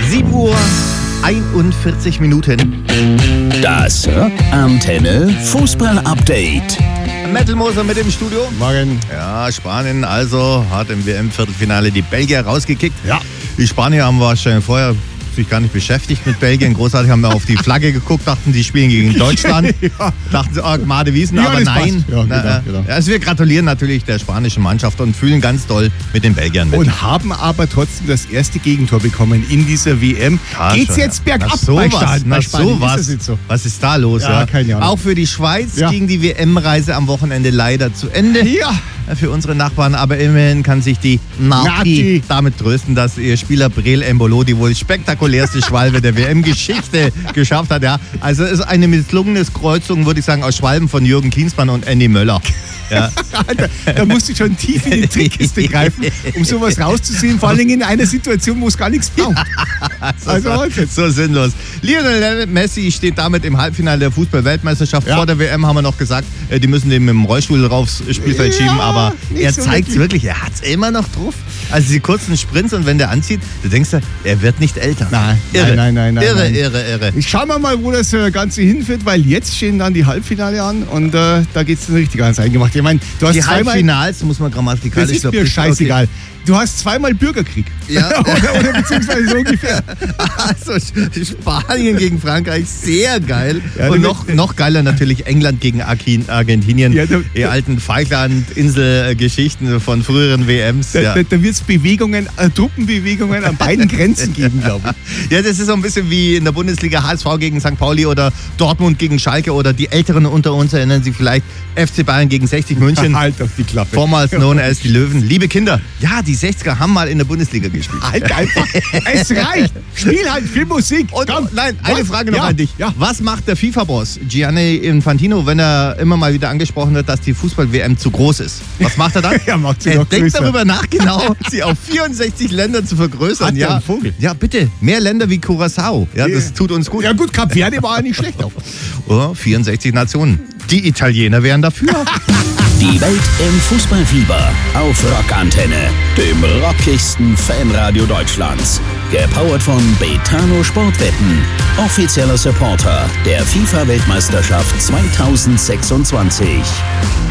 7 Uhr 41 Minuten. Das Rockantenne Fußball-Update. Metal Moser mit im Studio. Morgen. Ja, Spanien also hat im WM-Viertelfinale die Belgier rausgekickt. Ja. Die Spanier haben wahrscheinlich vorher sich gar nicht beschäftigt mit Belgien. Großartig haben wir auf die Flagge geguckt, dachten, die spielen gegen Deutschland. Ja. Dachten sie, Gmade Wiesen, Ja, aber das nein. passt. Ja, genau. Also wir gratulieren natürlich der spanischen Mannschaft und fühlen ganz doll mit den Belgiern mit. Und haben aber trotzdem das erste Gegentor bekommen in dieser WM. Ja, Geht's schon, jetzt ja. bergab Na, sowas, bei Spanien? sowas. Ist das jetzt so? Was ist da los? Ja, keine Ahnung. Auch für die Schweiz Ja. ging die WM-Reise am Wochenende leider zu Ende. Ja. Für unsere Nachbarn, aber immerhin kann sich die Nati damit trösten, dass ihr Spieler Breel Embolo die wohl spektakulärste Schwalbe der WM-Geschichte geschafft hat. Ja. Also es ist eine misslungene Kreuzung, würde ich sagen, aus Schwalben von Jürgen Klinsmann und Andy Möller. Ja. Da musst du schon tief in die Trickkiste greifen, um sowas rauszuziehen. Vor allem in einer Situation, wo es gar nichts braucht. So sinnlos. Lionel Messi steht damit im Halbfinale der Fußball-Weltmeisterschaft. Ja. Vor der WM haben wir noch gesagt, die müssen den mit dem Rollstuhl aufs Spielfeld schieben, aber nicht er so zeigt es wirklich, er hat es immer noch drauf. Also die kurzen Sprints und wenn der anzieht, du denkst, er wird nicht älter. Nein. Irre. Schauen wir mal, wo das Ganze hinführt, weil jetzt stehen dann die Halbfinale an und da geht es richtig ans Eingemachte. Ich meine, du hast Die zweimal... Halbfinals, muss man Das grammatikalisch ist mir scheißegal. Du hast zweimal Bürgerkrieg. Ja. oder beziehungsweise so ungefähr. Also Spanien gegen Frankreich, sehr geil. Ja, und noch geiler natürlich England gegen Argentinien. Ja, die alten Falkland-Insel-Geschichten von früheren WMs. Da wird es Truppenbewegungen an beiden Grenzen geben, glaube ich. Ja, das ist so ein bisschen wie in der Bundesliga HSV gegen St. Pauli oder Dortmund gegen Schalke oder die Älteren unter uns erinnern sich vielleicht FC Bayern gegen 60 München. Halt doch die Klappe. Vormals known as die Löwen. Liebe Kinder, ja, die 60er haben mal in der Bundesliga gespielt. Halt einfach. Es reicht. Spiel halt viel Musik. Und Komm. nein, eine Frage noch Ja, an dich. ja. Was macht der FIFA-Boss Gianni Infantino, wenn er immer mal wieder angesprochen wird, dass die Fußball-WM zu groß ist? Was macht er dann? Er macht sie er noch denkt größer. darüber nach, genau, sie auf 64 Länder zu vergrößern. Hat der Ja, einen Vogel? Ja, bitte. Mehr Länder wie Curaçao. Ja, das tut uns gut. Ja gut, Kap Verde war ja nicht schlecht auf. Oh, 64 Nationen. Die Italiener wären dafür. Die Welt im Fußballfieber auf Rockantenne, dem rockigsten Fanradio Deutschlands. Gepowert von Betano Sportwetten, offizieller Supporter der FIFA-Weltmeisterschaft 2026.